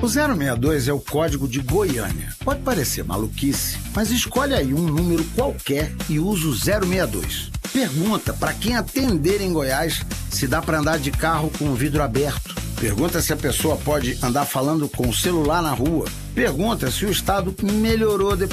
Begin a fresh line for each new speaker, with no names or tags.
O 062 é o código de Goiânia. Pode parecer maluquice, mas escolhe aí um número qualquer e usa o 062. Pergunta para quem atender em Goiás se dá para andar de carro com o vidro aberto. Pergunta se a pessoa pode andar falando com o celular na rua. Pergunta se o estado melhorou depois